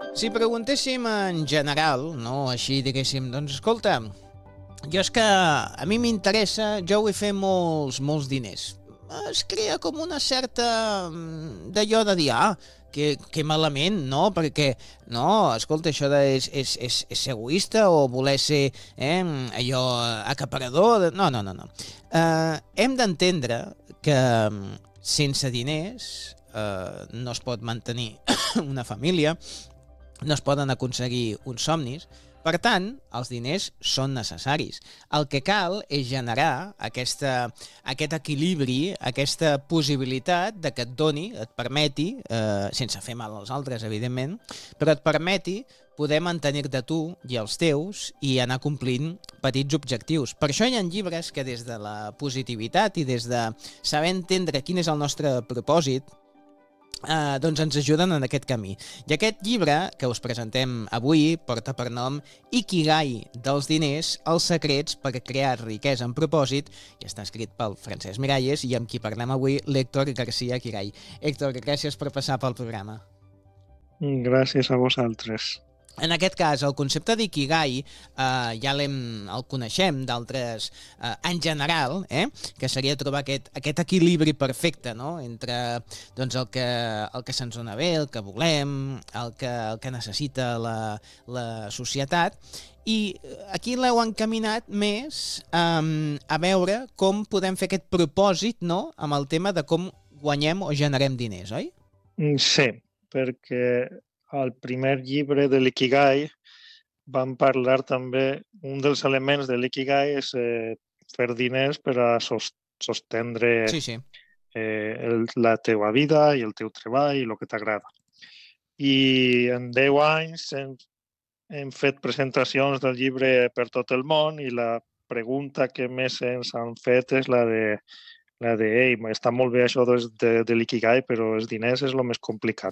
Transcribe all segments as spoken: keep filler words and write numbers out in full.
Si preguntéssim en general, no així diguéssim, doncs escolta, jo és que a mi m'interessa, jo vull fer molts, molts diners. Es crea com una certa mm, d'allò de dir, ah, que, que malament, no? Perquè, no, escolta, això de, és, és, és, és ser egoista o voler ser eh, allò acaparador... De... No, no, no, no. Uh, hem d'entendre que mm, sense diners uh, no es pot mantenir una família, no es poden aconseguir uns somnis. Per tant, els diners són necessaris. El que cal és generar aquesta, aquest equilibri, aquesta possibilitat de que et doni, et permeti, eh, sense fer mal als altres, evidentment, però et permeti poder mantenir-te tu i els teus i anar complint petits objectius. Per això hi ha llibres que des de la positivitat i des de saber entendre quin és el nostre propòsit, Uh, doncs ens ajuden en aquest camí. I aquest llibre que us presentem avui porta per nom Ikigai dels diners, els secrets per crear riquesa en propòsit, i està escrit pel Francesc Miralles i amb qui parlem avui, l'Héctor García Quiray. Héctor, gràcies per passar pel programa. Gràcies a vosaltres. En aquest cas, el concepte d'ikigai eh, ja l'hem, el coneixem d'altres, eh, en general, eh, que seria trobar aquest, aquest equilibri perfecte, no?, entre doncs, el que, el que se'ns dona bé, el que volem, el que, el que necessita la, la societat. I aquí l'heu encaminat més um, a veure com podem fer aquest propòsit, no?, amb el tema de com guanyem o generem diners, oi? Sí, perquè al primer llibre de l'Ikigai vam parlar també, un dels elements de l'Ikigai és eh, fer diners per a sostendre sí, sí. Eh, el, la teua vida i el teu treball i el que t'agrada. I en deu anys hem, hem fet presentacions del llibre per tot el món i la pregunta que més ens han fet és la de la de, ei, està molt bé això de, de, de l'Ikigai, però els diners és el més complicat.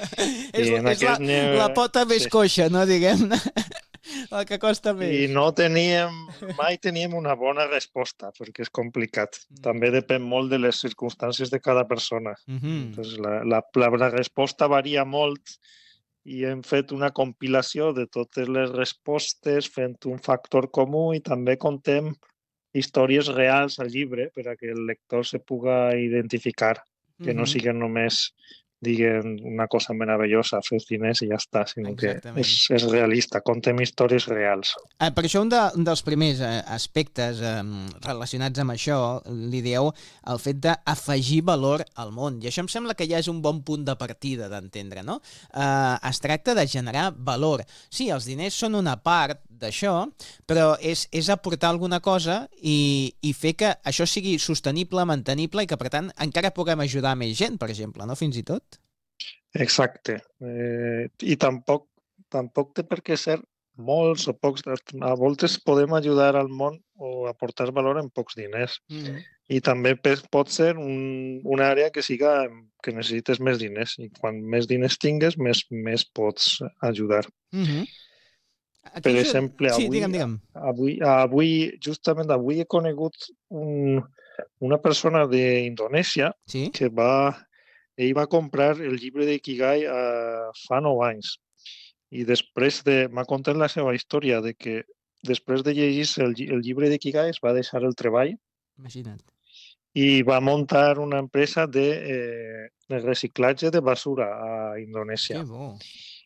és la, és la, neu... la pota més sí. coixa, no, diguem-ne? El que costa més. I no teníem, mai teníem una bona resposta, perquè és complicat. Mm. També depèn molt de les circumstàncies de cada persona. Mm-hmm. Entonces, la, la, la, la resposta varia molt i hem fet una compilació de totes les respostes fent un factor comú i també contem històries reals al llibre per a que el lector se puga identificar, que mm-hmm. no siguin només diguen una cosa meravellosa, fes diners i ja està, sinó Exactament. que és, és realista, contem històries reals. Ah, per això un, de, un dels primers eh, aspectes eh, relacionats amb això li dieu el fet d'afegir valor al món, i això em sembla que ja és un bon punt de partida d'entendre, no? Eh, es tracta de generar valor. Sí, els diners són una part d'això, però és, és aportar alguna cosa i, i fer que això sigui sostenible, mantenible i que, per tant, encara puguem ajudar més gent, per exemple, no? Fins i tot? Exacte. Eh, I tampoc, tampoc té per què ser molts o pocs. A voltes podem ajudar al món o aportar valor en pocs diners. Mm-hmm. I també pot ser un, una àrea que siga que necessites més diners. I quan més diners tingues, més, més pots ajudar. Mm-hmm. Aquí per exemple, sí, avui, digue'm, digue'm. Avui, avui, justament avui he conegut un, una persona d'Indonèsia sí? que va, ell va comprar el llibre d'Ikigai uh, fa nou anys i després de, m'ha contat la seva història de que després de llegir el, el llibre d'Ikigai es va deixar el treball. Imagina't. I va muntar una empresa de, eh, de reciclatge de basura a Indonèsia. Que bo.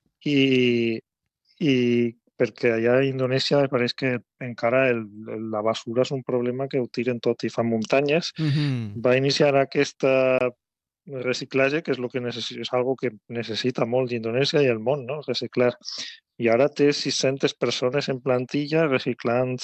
I, i perquè allà a Indonèsia pareix que encara el, la basura és un problema que ho tiren tot i fan muntanyes. Mm-hmm. Va iniciar aquest reciclatge, que és, lo que necessita, és algo que necessita molt d'Indonèsia i el món, no? Reciclar. I ara té sis-centes persones en plantilla reciclant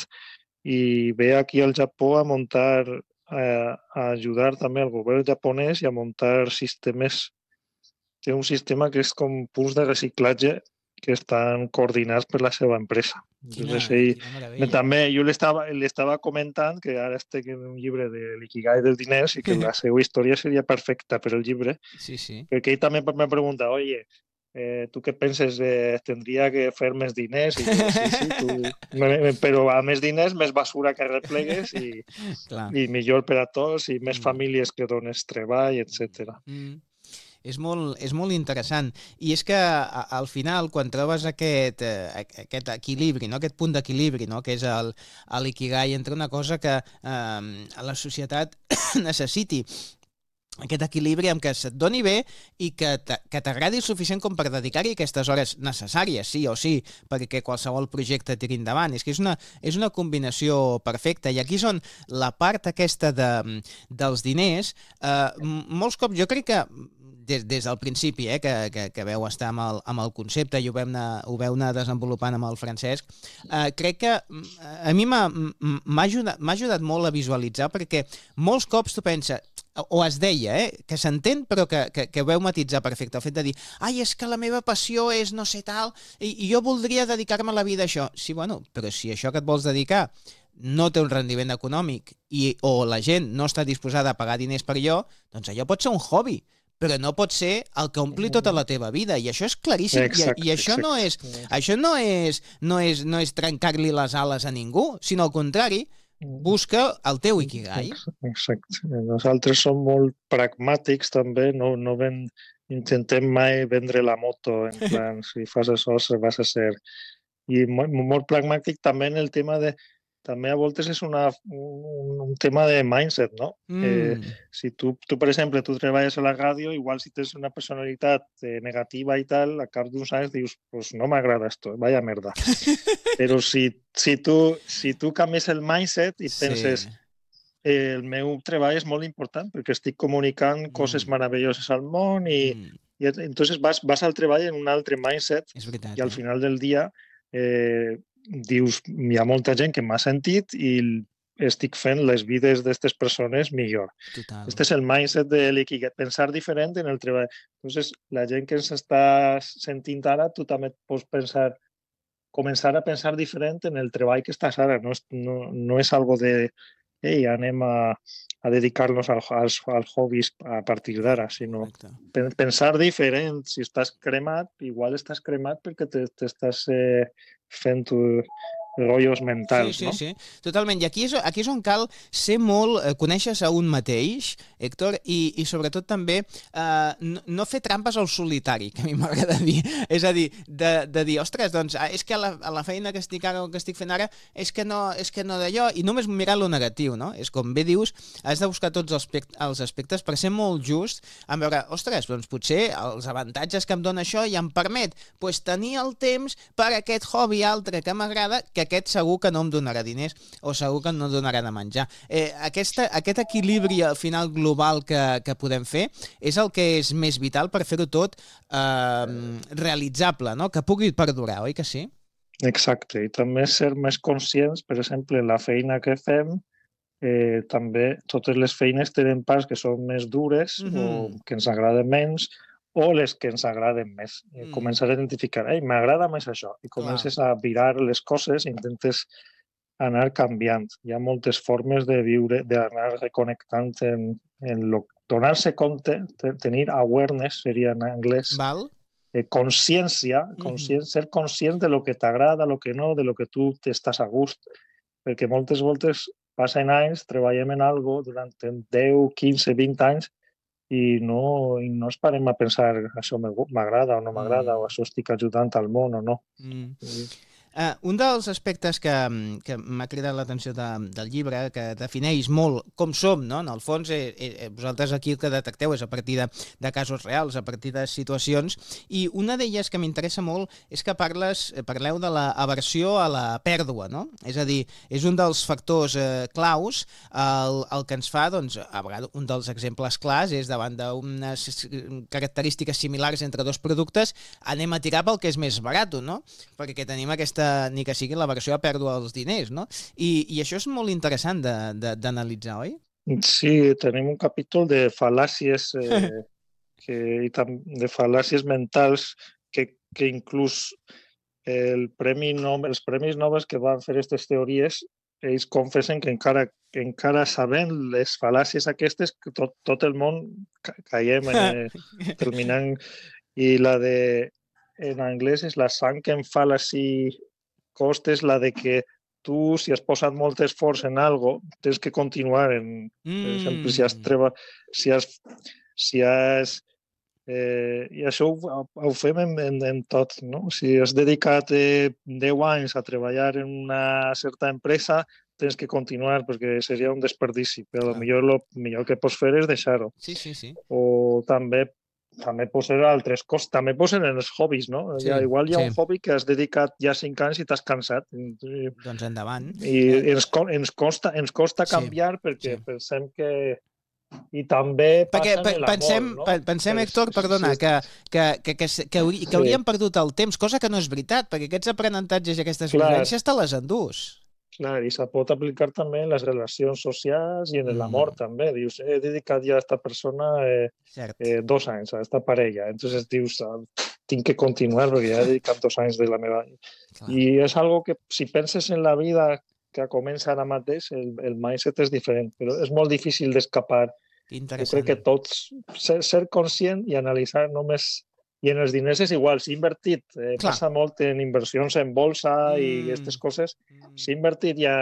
i ve aquí al Japó a muntar, a, a ajudar també al govern japonès i a muntar sistemes. Té un sistema que és com punts de reciclatge que estan coordinats per la seva empresa. Quina, ell, quina també jo l'estava l'estava comentant que ara estic en un llibre de l'Ikigai dels diners i que la seva història seria perfecta per al llibre. Sí, sí. Perquè ell també me pregunta, oye, eh, tu què penses? Eh, tindria que fer més diners? I jo, sí, sí, tu... però a més diners, més basura que replegues i, i millor per a tots i més mm. famílies que dones treball, etcètera. Mm. És molt, és molt interessant. I és que a, al final, quan trobes aquest, eh, aquest equilibri, no? Aquest punt d'equilibri, no? Que és el, l'ikigai, entre una cosa que eh, la societat necessiti, aquest equilibri amb què se't doni bé i que t'agradi el suficient com per dedicar-hi aquestes hores necessàries, sí o sí, perquè qualsevol projecte tiri endavant. És que és una, és una combinació perfecta. I aquí és on la part aquesta de, dels diners, eh, molts cops jo crec que des, des del principi, eh, que, que, que veu estar amb el, amb el concepte i ho veu anar, ho veu anar desenvolupant amb el Francesc, eh, crec que a mi m'ha ajudat, m'ha ajudat molt a visualitzar, perquè molts cops tu penses, o es deia, eh, que s'entén però que, que, que veu matitzar perfecte, el fet de dir, ai, és que la meva passió és no sé tal, i, i jo voldria dedicar-me la vida a això. Sí, bueno, però si això que et vols dedicar no té un rendiment econòmic i, o la gent no està disposada a pagar diners per allò, doncs allò pot ser un hobby, però no pot ser el que ompli tota la teva vida, i això és claríssim. Exacte, I, i això exacte. no és, això no és, no és, no és trencar-li les ales a ningú, sinó al contrari, busca el teu ikigai. Exacte. Nosaltres som molt pragmàtics també, no, no ven, intentem mai vendre la moto, en plan, si fas això vas a ser... I molt, molt pragmàtic també en el tema de... També a voltes és una, un, un tema de mindset, no? Mm. Eh, si tu, tu, per exemple, tu treballes a la ràdio, igual si tens una personalitat eh, negativa i tal, a cap d'uns anys dius, pues no m'agrada esto, vaya merda. Però si, si, tu, si tu canvies el mindset i penses, sí. eh, el meu treball és molt important perquè estic comunicant mm. coses meravelloses al món i, mm. i entonces vas, vas al treball en un altre mindset veritat, i al eh? final del dia eh, dius, hi ha molta gent que m'ha sentit i estic fent les vides d'aquestes persones millor. Aquest és el mindset de l'ikigai, pensar diferent en el treball. Entonces, la gent que ens està sentint ara, tu també pots pensar, començar a pensar diferent en el treball que estàs ara. No és, no, no és algo de, ei, anem a, a dedicar-nos al, als, als hobbies a partir d'ara, sinó Correcte. Pensar diferent. Si estàs cremat, igual estàs cremat perquè t'estàs eh, fent rotllos mentals, sí, sí, no? Sí, sí, totalment. I aquí és, aquí és on cal ser molt, eh, conèixer-se a un mateix, Héctor, i, i sobretot també eh, no, no fer trampes al solitari, que a mi m'agrada dir. És a dir, de, de dir, ostres, doncs, és que a la, a la feina que estic ara o que estic fent ara és que no, és que no d'allò, i només mirar lo negatiu, no? És com bé dius, has de buscar tots els, els aspectes per ser molt just en veure, ostres, doncs potser els avantatges que em dona això i em permet pues, tenir el temps per aquest hobby altre que m'agrada, que aquest segur que no em donarà diners o segur que no em donarà de menjar. Eh, aquesta, aquest equilibri al final global que, que podem fer és el que és més vital per fer-ho tot eh, realitzable, no? Que pugui perdurar, oi que sí? Exacte, i també ser més conscients, per exemple, la feina que fem, eh, també totes les feines tenen parts que són més dures mm-hmm. o que ens agraden menys, o les que ens agraden més. Mm. Començar a identificar, ei, m'agrada més això. I comences Clar. a virar les coses i intentes anar canviant. Hi ha moltes formes de viure, d'anar reconnectant en, en lo, donar-se compte, tenir awareness, seria en anglès, Val. Eh, consciència, conscien, mm-hmm. ser conscient de lo que t'agrada, lo que no, de lo que tu estàs a gust. Perquè moltes voltes passen anys, treballem en algo durant deu, quinze, vint anys i no, i no es parem a pensar això m'agrada o no m'agrada mm. o això estic ajudant al món o no. Mm. Sí. Uh, un dels aspectes que, que m'ha cridat l'atenció de, del llibre, que defineix molt com som, no? En el fons, eh, eh, vosaltres aquí el que detecteu és a partir de, de casos reals, a partir de situacions, i una d'elles que m'interessa molt és que parles, parleu de l'aversió a la pèrdua, no? És a dir, és un dels factors eh, claus, el, el que ens fa, doncs, a vegades, un dels exemples clars és davant d'unes característiques similars entre dos productes, anem a tirar pel que és més barat, no? Perquè tenim aquesta ni que sigui la versió a pèrdua dels diners, no? I, i això és molt interessant d'analitzar, oi? Sí, tenim un capítol de fal·làcies eh, que, i de fal·làcies mentals que, que inclús el premi Nobel, els premis Nobel que van fer aquestes teories, ells confessen que encara, que encara sabent les fal·làcies aquestes, que tot, tot el món caiem eh, terminant. I la de, en anglès, és la sunken fallacy cost, és la de que tu, si has posat molt esforç en algo, tens que continuar. En, mm. Per exemple, si has, treba, si has, si has Eh, I això ho, ho fem en, en, en tot, no? Si has dedicat eh, deu anys a treballar en una certa empresa, tens que continuar perquè seria un desperdici, però Clar. millor el millor que pots fer és deixar-ho. Sí, sí, sí. O també també pot ser altres coses, també pot ser en els hobbies, no? Sí, Ja, igual hi ha sí. un hobby que has dedicat ja cinc anys i t'has cansat. I, doncs endavant. I Eh, ens, ens costa, ens costa sí, canviar perquè sí. pensem que i també Perquè passa en pensem, l'amor, no? pensem, Per, Héctor, perdona, sí, que, que, que, que, que, hauri, que sí, hauríem perdut el temps, cosa que no és veritat, perquè aquests aprenentatges i aquestes clar, vivències te les endús. clar, i se pot aplicar també en les relacions socials i en l'amor Mm, també. Dius, he dedicat ja a aquesta persona eh, cert. eh, dos anys, a aquesta parella. Entonces dius, ah, tinc que continuar perquè ja he dedicat dos anys de la meva... Clar. I és algo que, si penses en la vida que comença ara mateix, el, el mindset és diferent, però és molt difícil d'escapar. Jo crec que tots, ser, ser conscient i analitzar només... I en els diners és igual, si he invertit, eh, Clar. passa molt en inversions en bolsa Mm. i aquestes coses, si he invertit ja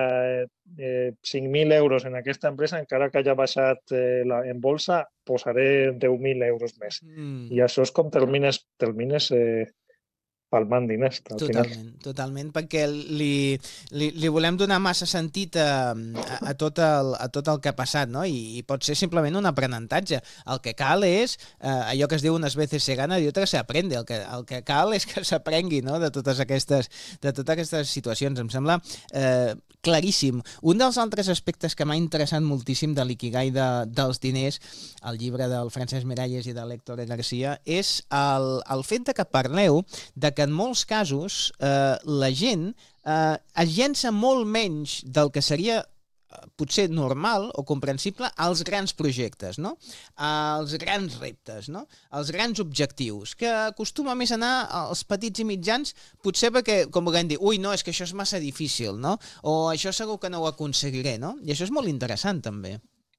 eh, cinc mil euros en aquesta empresa, encara que hagi baixat eh, la, en bolsa, posaré deu mil euros més. Mm. I això és com termines, termines eh, palmant diners, al totalment, final. Totalment, perquè li, li, li volem donar massa sentit a, a, a, tot el, a tot el que ha passat, no? I, i pot ser simplement un aprenentatge. El que cal és, eh, allò que es diu unes veces se gana y otras se aprende. El que, el que cal és que s'aprengui, no? de, totes aquestes, de totes aquestes situacions. Em sembla eh, claríssim. Un dels altres aspectes que m'ha interessat moltíssim de l'ikigai de, dels diners, el llibre del Francesc Miralles i de l'Héctor Garcia, és el, el fet de que parleu de que en molts casos eh, la gent eh, es llença molt menys del que seria potser normal o comprensible als grans projectes, no? Als grans reptes, no? Als grans objectius, que acostuma més a anar als petits i mitjans, potser perquè, com volem dir, ui, no, és que això és massa difícil, no? O això segur que no ho aconseguiré, no? I això és molt interessant, també.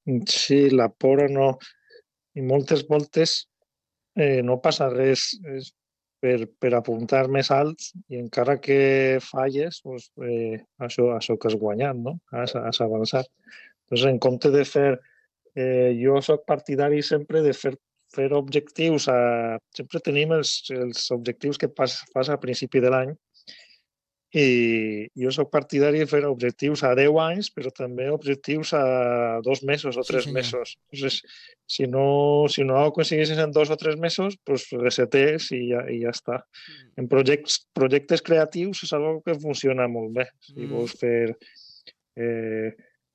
Sí, la por o no... I moltes voltes eh, no passa res és per, per apuntar més alt i encara que falles, doncs, eh, això, això que has guanyat, no? Has, has avançat. Doncs en compte de fer... Eh, jo sóc partidari sempre de fer, fer objectius. A, sempre tenim els, els objectius que pas, fas a principi de l'any i jo sóc partidari de fer objectius a deu anys, però també objectius a dos mesos o Sí, tres senyor. mesos. Entonces, si no, si no ho aconseguissis en dos o tres mesos, pues resetés i ja, i ja està. En projectes, projectes creatius és algo que funciona molt bé. Si vols fer... Eh,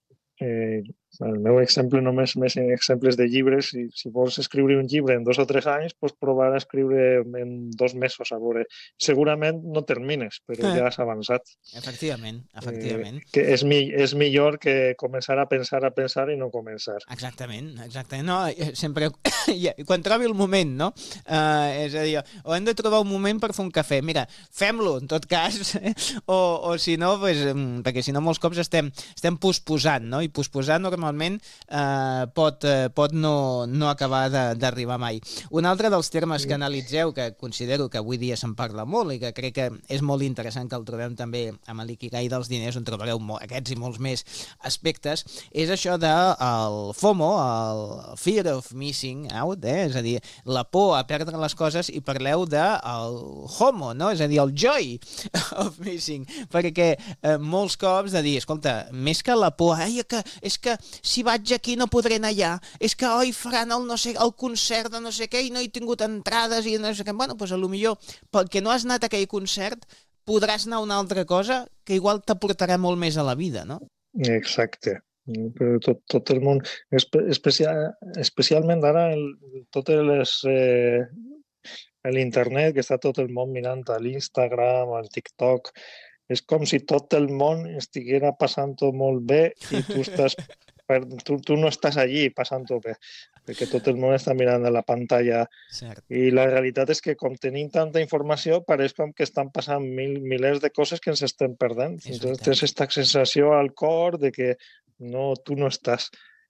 eh, el meu exemple només més en exemples de llibres, si, si vols escriure un llibre en dos o tres anys, pots provar a escriure en dos mesos, a veure. Segurament no termines, però ja has avançat. Efectivament, efectivament. Eh, que és, mi, és millor que començar a pensar, a pensar i no començar. Exactament, exactament. No, sempre, quan trobi el moment, no? Uh, és a dir, o hem de trobar un moment per fer un cafè. Mira, fem-lo, en tot cas, eh? o, o si no, pues, perquè si no molts cops estem, estem posposant, no? I posposar normalment uh, pot, uh, pot no, no acabar d'arribar mai. Un altre dels termes que analitzeu, que considero que avui dia se'n parla molt i que crec que és molt interessant que el trobem també amb l'ikigai dels diners, on trobareu aquests i molts més aspectes, és això del FOMO, el Fear of Missing Out, eh? És a dir, la por a perdre les coses, i parleu del HOMO, no? És a dir, el Joy of Missing, perquè eh, molts cops de dir, escolta, més que la por, ai, que, és que si vaig aquí no podré anar allà, és que oi, faran el, no sé, el concert de no sé què i no he tingut entrades i no sé què, bueno, doncs potser perquè no has anat a aquell concert podràs anar a una altra cosa que igual t'aportarà molt més a la vida, no? Exacte. Però tot, tot el món, especial, especialment ara, el, totes les... Eh, l'internet, que està tot el món mirant a l'Instagram, al TikTok, és com si tot el món estiguera passant-ho molt bé i tu estàs tu, tu no estàs allí passant-ho bé, perquè tot el món està mirant a la pantalla. Cert. I la realitat és que com tenim tanta informació, pareix com que estan passant mil, milers de coses que ens estem perdent. Entonces tens aquesta sensació al cor de que no, tu no estàs.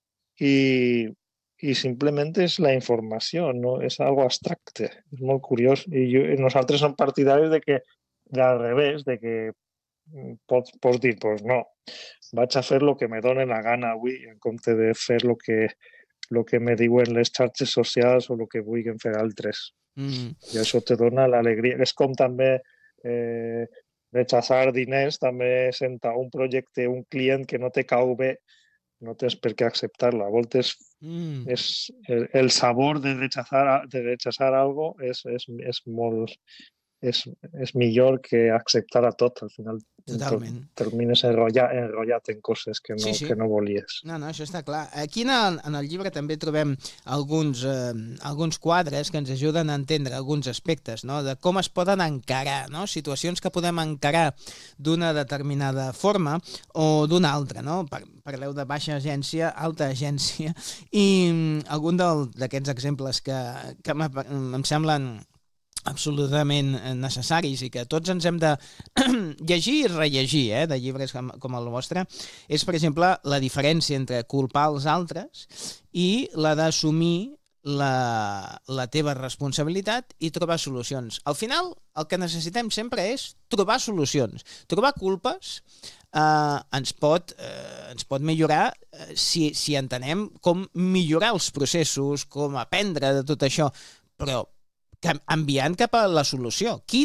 I, i simplement és la informació, no és algo abstracte. És molt curiós. I jo, nosaltres som partidaris de que, al revés, de que pots, pots dir, pues no, vaig a fer el que me doni la gana avui, en compte de fer el que, el que me diuen les xarxes socials o el que vulguin fer altres. Mm. I això te dona l'alegria. És com també eh, rechazar diners, també senta un projecte, un client que no te cau bé, no tens per què acceptar-lo. A voltes mm. és, el, el sabor de rechazar, de rechazar algo és, és, és molt... És, és millor que acceptar a tot. Al final Totalment. termines enrotllat, enrotllat en coses que no, sí, sí. que no volies. No, no, això està clar. Aquí en el, en el llibre també trobem alguns, eh, alguns quadres que ens ajuden a entendre alguns aspectes, no? De com es poden encarar, no? Situacions que podem encarar d'una determinada forma o d'una altra, no? Parleu de baixa agència, alta agència, i algun d'aquests exemples que, que em semblen absolutament necessaris i que tots ens hem de llegir i rellegir, eh, de llibres com, com el vostre, és, per exemple, la diferència entre culpar els altres i la d'assumir la, la teva responsabilitat i trobar solucions. Al final, el que necessitem sempre és trobar solucions. Trobar culpes eh, ens, pot, eh, ens pot millorar eh, si, si entenem com millorar els processos, com aprendre de tot això, però enviant cap a la solució. Qui